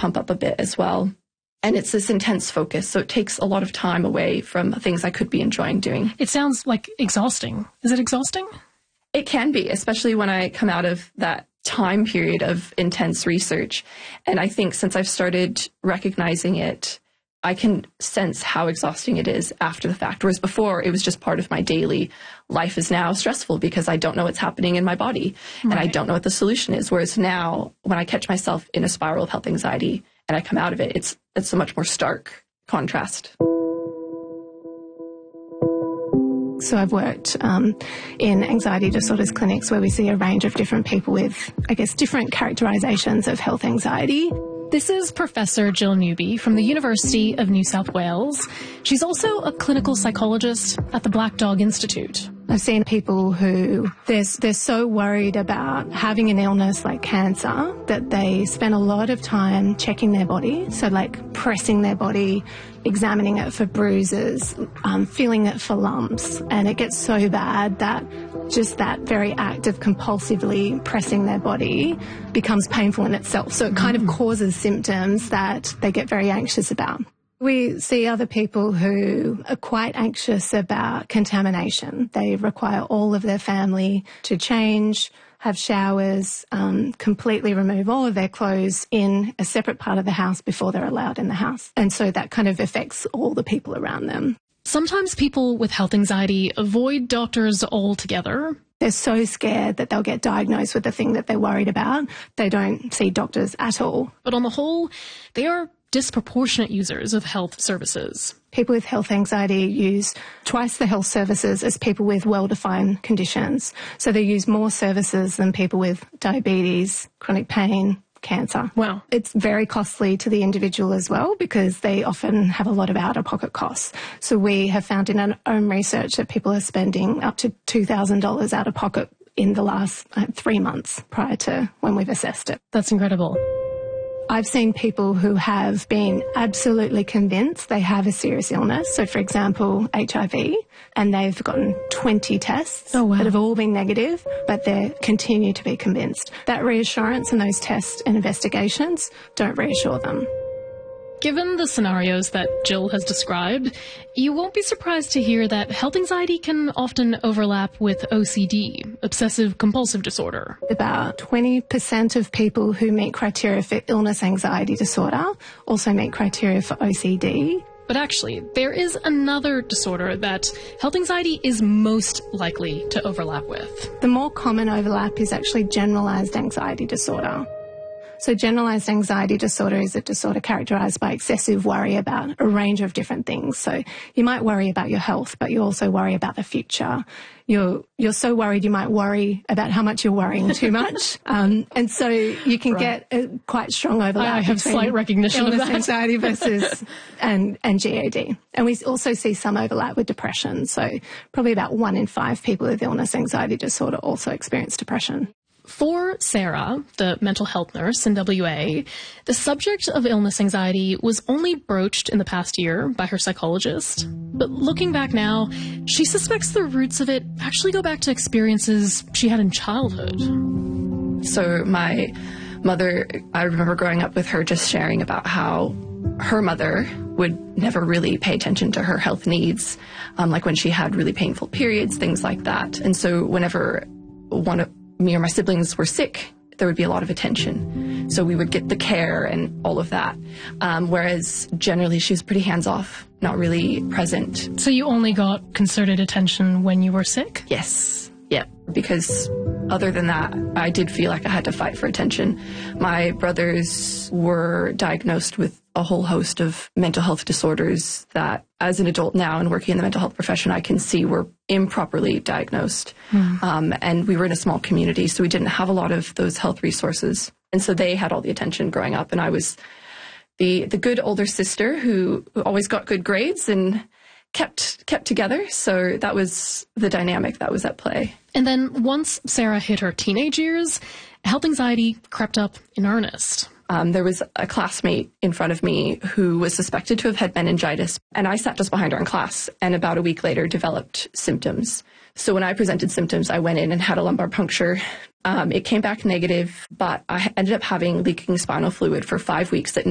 pump up a bit as well. And it's this intense focus, so it takes a lot of time away from things I could be enjoying doing. It sounds like exhausting. Is it exhausting? It can be, especially when I come out of that time period of intense research. And I think since I've started recognizing it, I can sense how exhausting it is after the fact. Whereas before, it was just part of my daily life is now stressful because I don't know what's happening in my body and I don't know what the solution is. Whereas now, when I catch myself in a spiral of health anxiety and I come out of it, it's a much more stark contrast. So I've worked in anxiety disorders clinics where we see a range of different people with, I guess, different characterizations of health anxiety. This is Professor Jill Newby from the University of New South Wales. She's also a clinical psychologist at the Black Dog Institute. I've seen people who they're so worried about having an illness like cancer that they spend a lot of time checking their body, so like pressing their body, examining it for bruises, feeling it for lumps, and it gets so bad that just that very act of compulsively pressing their body becomes painful in itself. So it kind of causes symptoms that they get very anxious about. We see other people who are quite anxious about contamination. They require all of their family to change, have showers, completely remove all of their clothes in a separate part of the house before they're allowed in the house. And so that kind of affects all the people around them. Sometimes people with health anxiety avoid doctors altogether. They're so scared that they'll get diagnosed with the thing that they're worried about. They don't see doctors at all. But on the whole, they are disproportionate users of health services. People with health anxiety use twice the health services as people with well-defined conditions. So they use more services than people with diabetes, chronic pain, cancer. Wow. It's very costly to the individual as well because they often have a lot of out-of-pocket costs. So we have found in our own research that people are spending up to $2,000 out of pocket in the last 3 months prior to when we've assessed it. That's incredible. I've seen people who have been absolutely convinced they have a serious illness. So, for example, HIV, and they've gotten 20 tests that have all been negative, but they continue to be convinced. That reassurance and those tests and investigations don't reassure them. Given the scenarios that Jill has described, you won't be surprised to hear that health anxiety can often overlap with OCD, obsessive compulsive disorder. About 20% of people who meet criteria for illness anxiety disorder also meet criteria for OCD. But actually, there is another disorder that health anxiety is most likely to overlap with. The more common overlap is actually generalized anxiety disorder. So generalized anxiety disorder is a disorder characterized by excessive worry about a range of different things. So you might worry about your health, but you also worry about the future. You're so worried you might worry about how much you're worrying too much. And so you can get a quite strong overlap. I have slight recognition of that. Anxiety versus and GAD. And we also see some overlap with depression. So probably about 1 in 5 people with illness anxiety disorder also experience depression. For Sarah, the mental health nurse in WA, the subject of illness anxiety was only broached in the past year by her psychologist. But looking back now, she suspects the roots of it actually go back to experiences she had in childhood. So my mother, I remember growing up with her just sharing about how her mother would never really pay attention to her health needs, like when she had really painful periods, things like that. And so whenever me or my siblings were sick, there would be a lot of attention. So we would get the care and all of that. Whereas generally she was pretty hands-off, not really present. So you only got concerted attention when you were sick? Yes. Yeah. Because other than that, I did feel like I had to fight for attention. My brothers were diagnosed with a whole host of mental health disorders that, as an adult now and working in the mental health profession, I can see were improperly diagnosed. And we were in a small community, so we didn't have a lot of those health resources. And so they had all the attention growing up, and I was the good older sister who always got good grades and kept together. So that was the dynamic that was at play. And then once Sarah hit her teenage years, health anxiety crept up in earnest. There was a classmate in front of me who was suspected to have had meningitis, and I sat just behind her in class, and about a week later developed symptoms. So when I presented symptoms, I went in and had a lumbar puncture. It came back negative, but I ended up having leaking spinal fluid for 5 weeks that